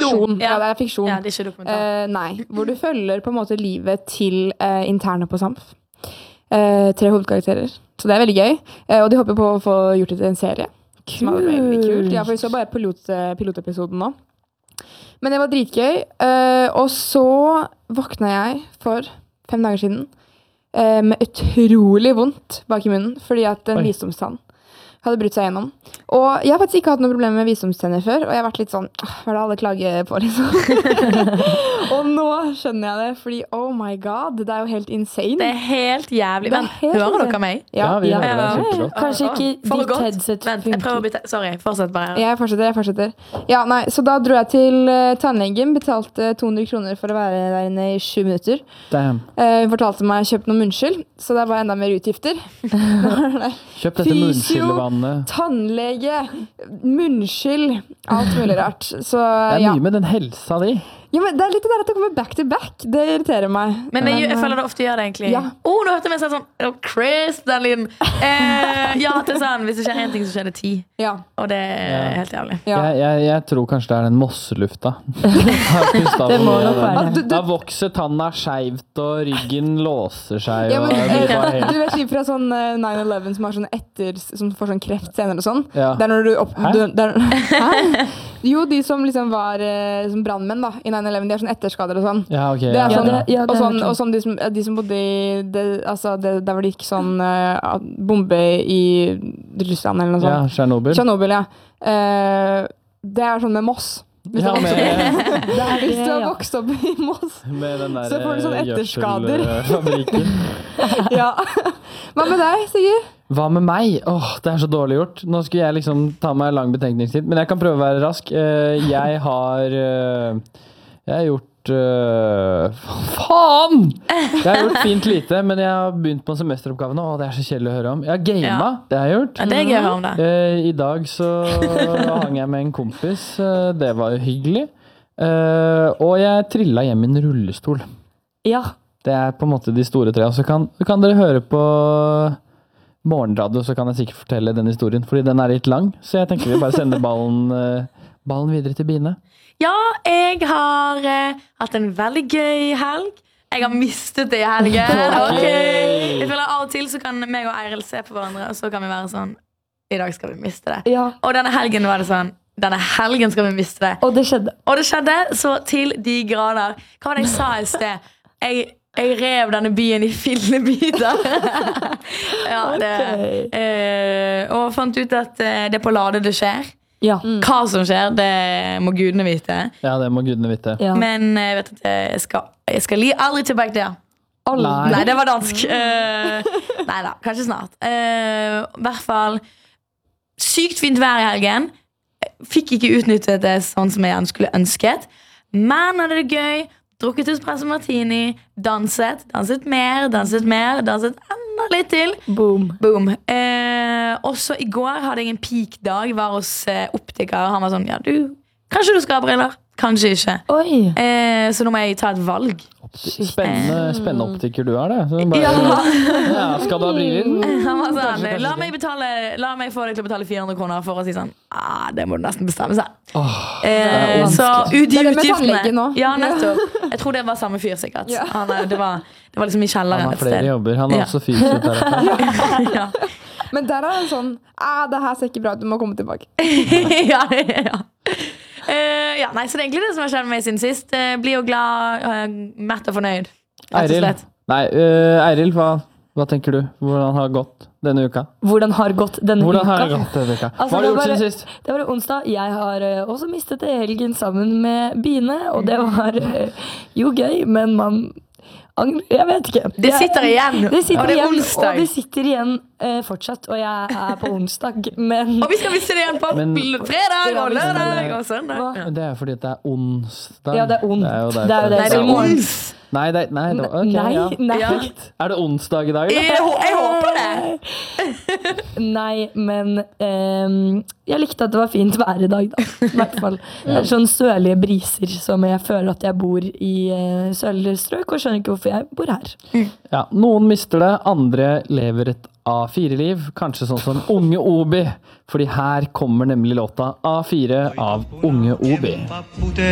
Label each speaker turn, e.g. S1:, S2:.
S1: fiksjon. Ja, det er fiksjon.
S2: Ja, det er ikke dokumentar.
S1: Nei, hvor du følger på en måte livet til interne på SAMF. 3 hovedkarakterer. Så det er veldig gøy. Og de håper på å få gjort det til en serie. Som er veldig kult. Ja, for vi så bare pilotepisoden nå. Men det var dritgøy. Og så våkna jeg for 5 dager siden med utrolig vondt bak i munnen, fordi at en visdomstann hadde brutt seg gjennom. Og jeg har faktisk ikke hatt noe problem med visdomstenner før, og jeg har vært litt sånn, hva er det alle klager på, liksom? Og nå skjønner jeg det, fordi, oh my god, det er jo helt insane.
S2: Det er helt jævlig. Men hører dere meg?
S3: Ja, vi hører deg kjempegodt.
S4: Kanskje ikke ditt headset
S2: funker. Jeg prøver å bytte. Sorry, fortsett bare.
S1: Jeg fortsetter. Ja, nei, så da dro jeg til tannlegen, betalte 200 kroner for å være der inne i 7 minutter.
S3: Damn.
S1: Hun fortalte meg å kjøpe noen munnskyld, så det var enda mer utgifter.
S3: Kjøp dette munnskyllevannet.
S1: Tannlege, munnskyld, alt mulig rart. Så,
S3: det er mye med den helsa di.
S1: Ja, men det er litt det der at det kommer back to back. Det irriterer meg.
S2: Men jeg føler det ofte gjør det egentlig.
S1: Ja.
S2: Nå hørte jeg meg sånn Chris, den lyden. Ja, til sånn, hvis det skjer en ting, så skjer det 10.
S1: Ja.
S2: Og det er helt jævlig.
S1: Ja.
S3: Jeg tror kanskje det er den mosselufta.
S4: Det må nok være.
S3: Da vokser tanna skjevt, og ryggen låser seg.
S1: Ja, men,
S3: og
S1: du vet litt fra sånn 9/11 som har sånn som får sånn kreft senere og sånn.
S3: Ja.
S1: Det er når du
S3: Hæ?
S1: Jo, de som liksom var som brandmenn da, i 9/11, de har sånn etterskader og sånn.
S3: Ja, ok.
S1: Det er sånn,
S4: det
S1: og sånn de som bodde i der hvor det gikk sånn bombe i Russland eller noe sånt.
S3: Ja,
S1: Chernobyl, ja. Det er sånn med Moss. Hvis
S3: Ja,
S1: hvis du har vokst opp i Moss,
S3: med den der
S1: så får du sånn etterskader.
S3: gjødselfabrikken.
S1: Ja. Hva med deg, Sigurd?
S3: Hva med meg? Det er så dårlig gjort. Nå skulle jeg liksom ta meg lang betenkningstid, men jeg kan prøve å være rask. Jeg har gjort faen! Jeg har gjort fint lite, men jeg har begynt på en semesteroppgave nå, og det er så kjedelig å høre om. Jeg har gamet, det har jeg gjort.
S2: Ja, det er gøy å høre om det.
S3: I dag så hang jeg med en kompis. Det var jo hyggelig. Og jeg trillet hjem i en rullestol.
S4: Ja.
S3: Det er på en måte de store tre. Og så kan dere høre på morgenradio, så kan jeg sikkert fortelle den historien, fordi den er litt lang. Så jeg tenker vi bare sender ballen videre til Bine.
S2: Ja, jeg har hatt en veldig gøy helg. Jeg har mistet det i helgen. Okay. Jeg føler av og til så kan meg og Eiril se på hverandre, og så kan vi være sånn, i dag skal vi miste det.
S4: Ja.
S2: Og denne helgen var det sånn, denne helgen skal vi miste det.
S4: Og det skjedde.
S2: Så til de grader. Hva var det jeg sa i sted? Jeg rev denne byen i fillebiter. Ja, og fant ut at det er på Lade det skjer.
S4: Ja.
S2: Hva som skjer, det må gudene vite.
S3: Ja, det må gudene vite.
S4: Ja.
S2: Men jeg vet at jeg skal aldri tilbake der. Nei, det var dansk. Neida, kanskje snart. I hvert fall sykt fint vær i helgen. Fikk ikke utnyttet det sånn som jeg skulle ønsket. Men hadde det gøy. Drukket espresso martini, danset mer, danset enda litt til.
S4: Boom.
S2: Også i går hadde jeg en peak-dag, var hos optiker. Han var sånn, ja, kanskje du skal ha briller? Kanskje ikke.
S4: Oi.
S2: Så nå må jeg ta et valg.
S3: Spennende optiker du er, det. Så bare, ja, skal du ha briller?
S2: Han var sånn, la meg få deg til å betale 400 kroner for å si sånn, det må du nesten bestemme seg. Så de utgiftene. Ja, nettopp. Jeg tror det var samme fyr sikkert. Det var liksom i kjelleren et sted.
S3: Han har flere jobber. Han er også fysioterapeut.
S2: Ja.
S1: Men der er det sånn, det her ser ikke bra ut, du må komme tilbake.
S2: Nei, så det er egentlig det som har skjedd med meg siden sist. Bli jo glad, mett og fornøyd.
S3: Eiril, hva tenker du? Hvordan har det gått denne uka?
S4: Hvordan har det gått denne uka?
S3: Hva har du gjort siden sist?
S4: Det var onsdag. Jeg har også mistet det helgen sammen med Bine, og det var jo gøy, men man jeg vet ikke.
S2: Det sitter igjen.
S4: Det sitter igjen,
S2: onsdag.
S4: og det sitter igjen fortsatt, og jeg er på onsdag, men...
S2: Og vi skal vise det igjen på fredag og lørdag og søndag.
S3: Men det er fordi det er onsdag.
S4: Ja, det er ond.
S3: Det
S2: er ons.
S3: Nei, Er det onsdag i dag?
S2: Jeg håper det.
S4: Nei, men jeg likte at det var fint vær i dag da. I hvert fall. Det er sånn sørlige briser som jeg føler at jeg bor i sørlige strøk, og skjønner ikke hvorfor jeg bor her.
S3: Ja, noen mister det, andre lever et A4-liv, kanskje sånn som Unge Obi, fordi her kommer nemlig låta A4 av Unge Obi.